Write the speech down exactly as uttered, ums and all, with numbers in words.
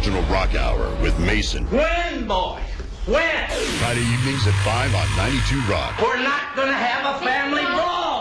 Original Rock Hour with Mason. When, boy? When? Friday evenings at five on ninety-two Rock. We're not going to have a family brawl.